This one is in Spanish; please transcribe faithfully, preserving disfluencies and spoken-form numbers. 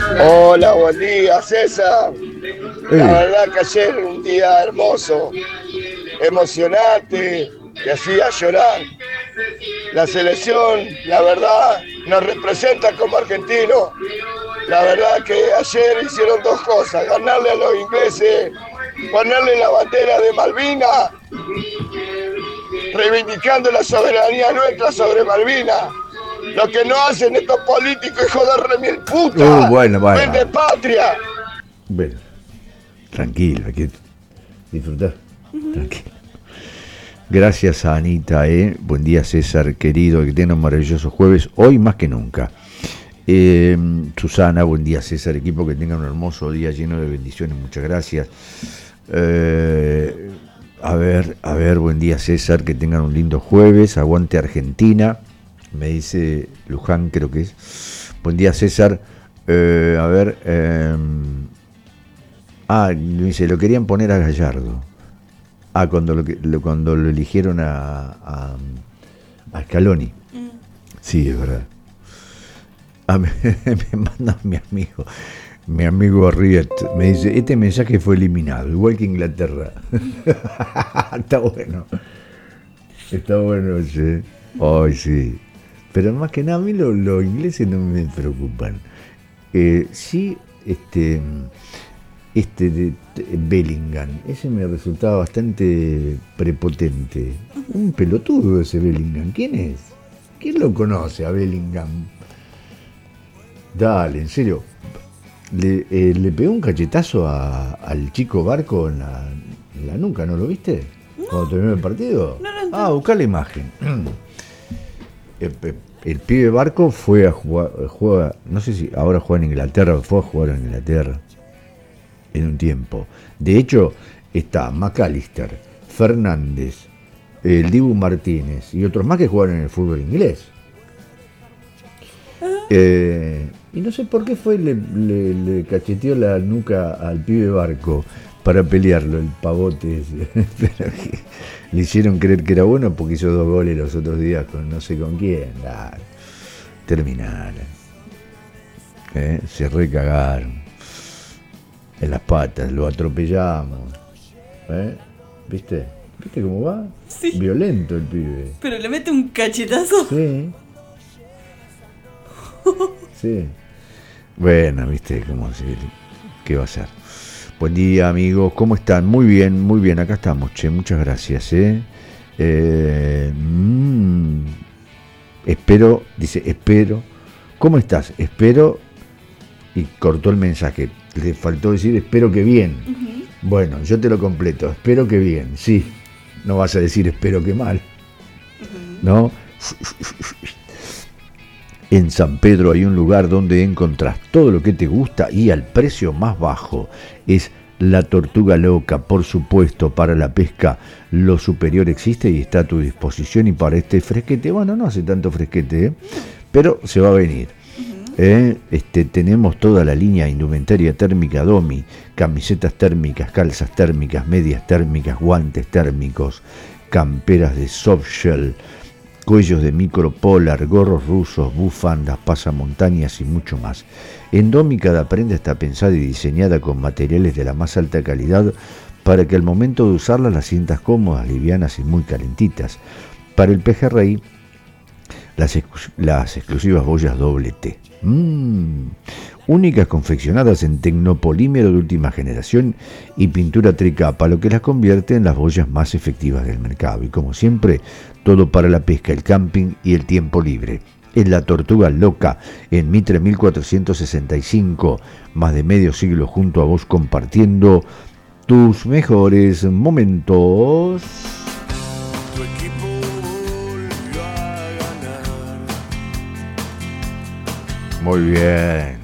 Hola, buen día, César. Eh, La verdad que ayer un día hermoso, emocionante, que hacía llorar. La selección, la verdad, nos representa como argentinos. La verdad que ayer hicieron dos cosas, ganarle a los ingleses, ponerle la bandera de Malvinas, reivindicando la soberanía nuestra sobre Malvinas. Lo que no hacen estos políticos, hijos de remil uh, puta, bueno, vende bueno. patria. Bueno, tranquilo, hay que disfrutar. Tranquilo. Gracias a Anita, ¿eh? Buen día, César, querido, que tenga un maravilloso jueves, hoy más que nunca. Eh, Susana, buen día, César, equipo, que tenga un hermoso día lleno de bendiciones, muchas gracias. Eh, a ver, a ver, buen día, César, que tengan un lindo jueves, aguante Argentina, me dice Luján, creo que es. Buen día, César. Eh, a ver, eh, ah, dice, lo querían poner a Gallardo. Ah, cuando lo, cuando lo eligieron a, a, a Scaloni. Mm. Sí, es verdad. Ah, me, me manda mi amigo, mi amigo Riet, me dice, este mensaje fue eliminado, igual que Inglaterra. Está bueno. Está bueno ese. Ay, sí. Pero más que nada, a mí los lo ingleses no me preocupan. Eh, sí, este... Este de Bellingham, ese me resultaba bastante prepotente. Un pelotudo ese Bellingham. ¿Quién es? ¿Quién lo conoce a Bellingham? Dale, en serio. Le, eh, le pegó un cachetazo a, al chico Barco en la, en la nuca, ¿no lo viste? No. Cuando terminó el partido. No, no, no. Ah, buscá la imagen. El, el, el pibe Barco fue a jugar, juega, no sé si ahora juega en Inglaterra, fue a jugar en Inglaterra en un tiempo. De hecho, está McAllister, Fernández, el Dibu Martínez y otros más que jugaron en el fútbol inglés. Eh, y no sé por qué fue, le, le, le cacheteó la nuca al pibe Barco para pelearlo, el pavote ese. Pero que le hicieron creer que era bueno porque hizo dos goles los otros días con no sé con quién. Ah, terminaron. Eh, se recagaron. En las patas, lo atropellamos. ¿Eh? ¿Viste? ¿Viste cómo va? Sí. Violento el pibe. Pero le mete un cachetazo. Sí. Sí. Bueno, ¿viste cómo se, qué va a ser? Buen día, amigos. ¿Cómo están? Muy bien, muy bien. Acá estamos, che. Muchas gracias, ¿eh? eh mmm, espero, dice, espero. ¿Cómo estás? Espero. Y cortó el mensaje. Le faltó decir espero que bien. Uh-huh. Bueno, yo te lo completo, espero que bien, sí. No vas a decir espero que mal. Uh-huh. ¿No? En San Pedro hay un lugar donde encontrás todo lo que te gusta y al precio más bajo. Es La Tortuga Loca, por supuesto, para la pesca. Lo superior existe y está a tu disposición. Y para este fresquete, bueno, no hace tanto fresquete, ¿eh? Pero se va a venir. Eh, este, tenemos toda la línea indumentaria térmica Domi, camisetas térmicas, calzas térmicas, medias térmicas, guantes térmicos, camperas de softshell, cuellos de micropolar, gorros rusos, bufandas, pasamontañas y mucho más. En Domi cada prenda está pensada y diseñada con materiales de la más alta calidad para que al momento de usarlas las sientas cómodas, livianas y muy calentitas. Para el pejerrey, las, ex- las exclusivas boyas doble T. Mm, únicas confeccionadas en tecnopolímero de última generación y pintura tricapa, lo que las convierte en las boyas más efectivas del mercado. Y como siempre, todo para la pesca, el camping y el tiempo libre. Es La Tortuga Loca, en Mitre mil cuatrocientos sesenta y cinco, más de medio siglo junto a vos compartiendo tus mejores momentos. Tu equipo volvió a ganar. Muy bien.